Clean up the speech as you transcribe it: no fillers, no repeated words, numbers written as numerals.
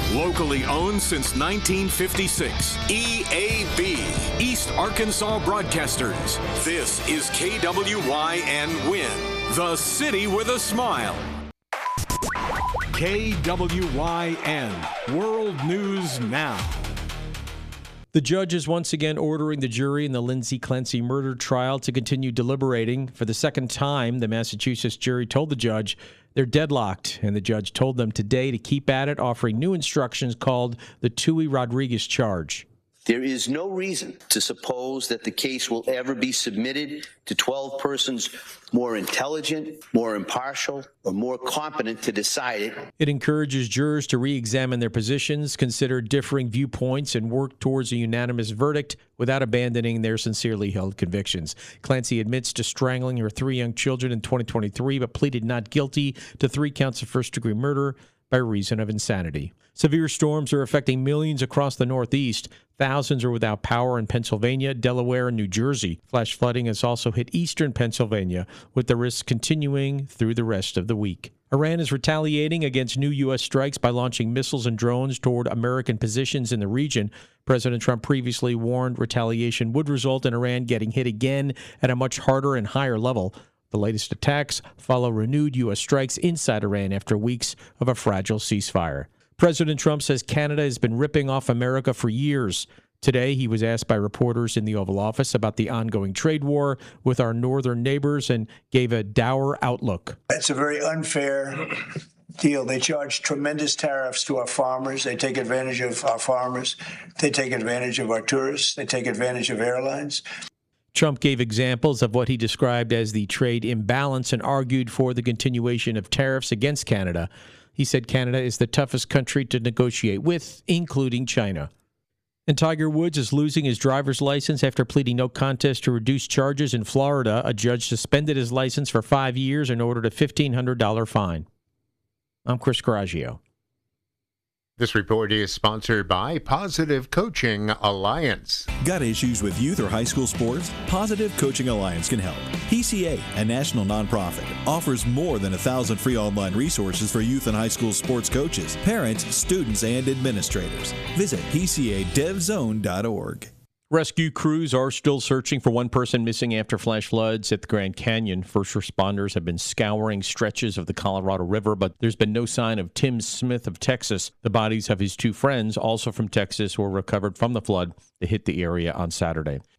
Locally owned since 1956. EAB, East Arkansas Broadcasters. This is KWYN Win, the city with a smile. KWYN, World News Now. The judge is once again ordering the jury in the Lindsay Clancy murder trial to continue deliberating. For the second time, the Massachusetts jury told the judge they're deadlocked, and the judge told them today to keep at it, offering new instructions called the Tui Rodriguez charge. There is no reason to suppose that the case will ever be submitted to 12 persons more intelligent, more impartial, or more competent to decide it. It encourages jurors to re-examine their positions, consider differing viewpoints, and work towards a unanimous verdict without abandoning their sincerely held convictions. Clancy admits to strangling her 3 young children in 2023, but pleaded not guilty to 3 counts of first-degree murder by reason of insanity. Severe storms are affecting millions across the Northeast. Thousands are without power in Pennsylvania, Delaware, and New Jersey. Flash flooding has also hit eastern Pennsylvania, with the risks continuing through the rest of the week. Iran is retaliating against new U.S. strikes by launching missiles and drones toward American positions in the region. President Trump previously warned retaliation would result in Iran getting hit again at a much harder and higher level. The latest attacks follow renewed U.S. strikes inside Iran after weeks of a fragile ceasefire. President Trump says Canada has been ripping off America for years. Today, he was asked by reporters in the Oval Office about the ongoing trade war with our northern neighbors and gave a dour outlook. It's a very unfair deal. They charge tremendous tariffs to our farmers. They take advantage of our farmers. They take advantage of our tourists. They take advantage of airlines. Trump gave examples of what he described as the trade imbalance and argued for the continuation of tariffs against Canada. He said Canada is the toughest country to negotiate with, including China. And Tiger Woods is losing his driver's license after pleading no contest to reduced charges in Florida. A judge suspended his license for 5 years and ordered a $1,500 fine. I'm Chris Coraggio. This report is sponsored by Positive Coaching Alliance. Got issues with youth or high school sports? Positive Coaching Alliance can help. PCA, a national nonprofit, offers more than 1,000 free online resources for youth and high school sports coaches, parents, students, and administrators. Visit PCADevZone.org. Rescue crews are still searching for one person missing after flash floods at the Grand Canyon. First responders have been scouring stretches of the Colorado River, but there's been no sign of Tim Smith of Texas. The bodies of his 2 friends, also from Texas, were recovered from the flood that hit the area on Saturday.